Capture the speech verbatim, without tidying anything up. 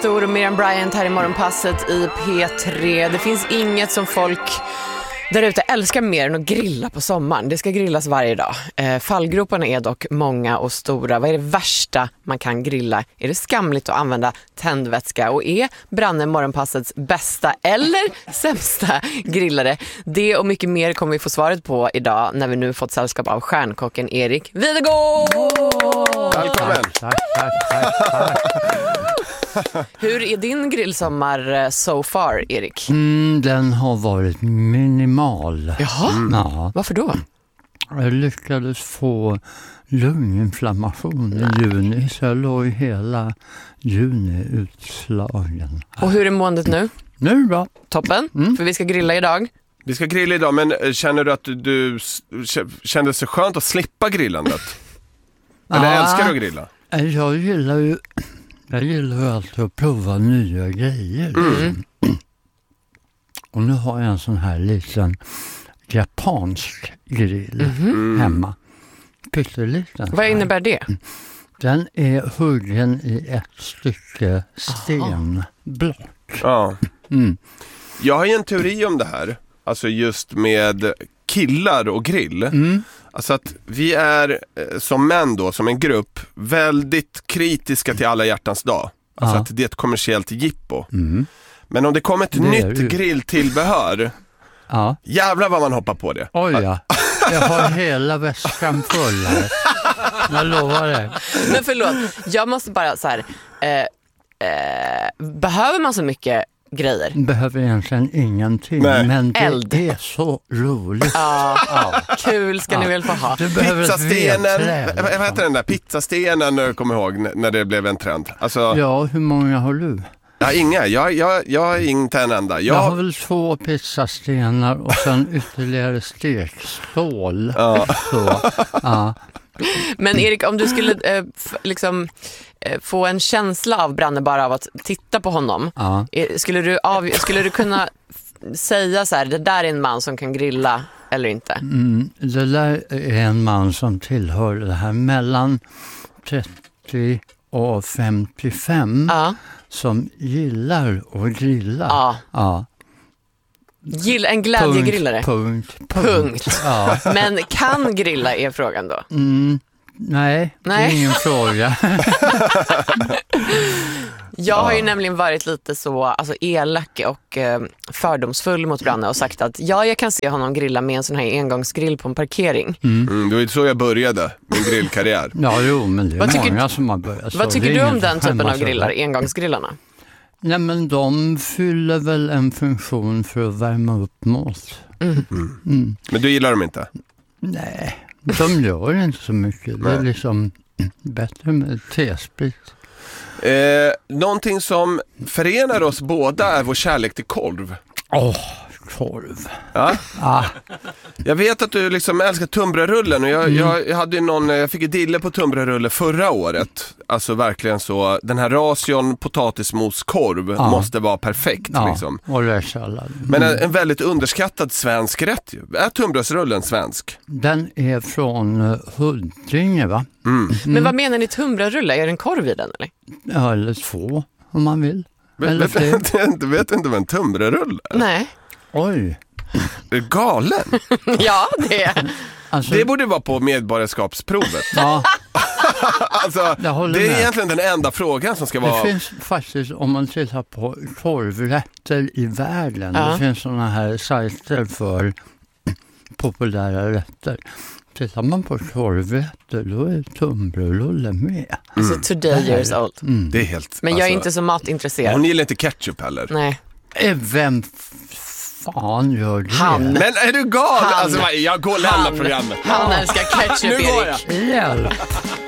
Stor och Miriam Bryant här i Morgonpasset i P tre. Det finns inget som folk där ute älskar mer än att grilla på sommaren. Det ska grillas varje dag. Eh, fallgroparna är dock många och stora. Vad är det värsta man kan grilla? Är det skamligt att använda tändvätska? Och är Branne Morgonpassets bästa eller sämsta grillare? Det och mycket mer kommer vi få svaret på idag när vi nu fått sällskap av stjärnkocken Erik Videgård. Oh! Välkommen! Tack, tack, tack, tack. Hur är din grillsommar so far, Erik? Mm, den har varit minimal. Jaha, mm. ja. Varför då? Jag lyckades få lunginflammation i juni, så jag låg hela juni utslagen. Och hur är måendet nu? Nu är det bra. Toppen, mm. för vi ska grilla idag. Vi ska grilla idag, men känner du att du, du kände sig skönt att slippa grillandet? Eller ja, älskar du att grilla? Jag gillar ju Jag gillar ju alltid att prova nya grejer. Mm. Och nu har jag en sån här liten japansk grill mm. hemma. Pytteliten. Vad innebär det? Den är huggen i ett stycke stenblock. Ja. Mm. Jag har ju en teori om det här. Alltså just med killar och grill. Mm. Alltså att vi är som män då, som en grupp, väldigt kritiska till alla hjärtans dag. Alltså ja. Att det är ett kommersiellt jippo. Mm. Men om det kommer ett det nytt grilltillbehör, ja. Jävlar vad man hoppar på det. Oj ja, jag har hela väskan full här. Jag lovar det. Men förlåt, jag måste bara så här, eh, eh, behöver man så mycket grejer? Behöver egentligen ingenting. Nej. Men det Eld. är så roligt. Ja, ja. Kul ska ja. ni väl få ha. Pizzastenen, vad heter den där? Pizzastenen, när du kommer ihåg när det blev en trend. Alltså, ja, hur många har du? Ja, inga. Jag, jag, jag har inte en enda. Jag... jag har väl två pizzastenar och sen ytterligare stekstål. Ja. Så, ja. Men Erik, om du skulle eh, f- liksom eh, få en känsla av Branne bara av att titta på honom, ja. eh, skulle, du av, skulle du kunna f- säga så här, det där är en man som kan grilla eller inte? Mm, det där är en man som tillhör det här mellan trettio och femtiofem ja. Som gillar att grilla. Ja. Ja. Gill, en glädjegrillare. Punkt, punkt, punkt. punkt. Ja. Men kan grilla är frågan då? Mm, nej, nej, det är ingen fråga. Jag har ju nämligen varit lite så alltså elak och eh, fördomsfull mot Branne och sagt att ja, jag kan se honom grilla med en sån här engångsgrill på en parkering. Mm. Mm, det var ju så jag började min grillkarriär. Ja, jo, men det är vad många tycker, som har börjat. Vad tycker du om den typen av grillar, engångsgrillarna? Nej, men de fyller väl en funktion för att värma upp mat. Mm. Mm. Mm. Men du gillar dem inte? Nej, de gör inte så mycket. Det är liksom bättre med tesprit. Eh, någonting som förenar oss båda är vår kärlek till korv. Åh, oh, korv. Ja? Ah. Jag vet att du liksom älskar tunnbrödsrullen och jag, mm. jag, jag hade ju någon, jag fick ett dille på tunnbrödsrulle förra året. Alltså verkligen så, den här ration potatismoskorv ah. måste vara perfekt. Ja, liksom. och rörsallad. Mm. Men en, en väldigt underskattad svensk rätt ju. Är tunnbrödsrullen svensk? Den är från uh, Huddinge, va? Mm. Mm. Men vad menar ni tunnbrödsrulle? Är det en korv i den eller? Ja, eller två om man vill. Eller vet, vet, vet inte vad en tunnbrödsrulle är? Nej. Oj. Det är galen. Ja, det är. Alltså, det borde vara på medborgarskapsprovet. Ja. Alltså, det är med. Egentligen den enda frågan som ska vara... Det finns faktiskt, om man tittar på korvrätter i världen, ja. Det finns sådana här sajter för populära rätter. Tittar man på korvrätter, då är tunnbrödsrulle med. Alltså mm. today years old. Mm. Det är helt... Men jag är alltså, inte så matintresserad. Hon gillar inte ketchup heller. Nej. Vem fan gör det? Han. Men är du gal? Han. Alltså, jag går och lämnar programmet. Han älskar ketchup, nu Erik. Hjälp.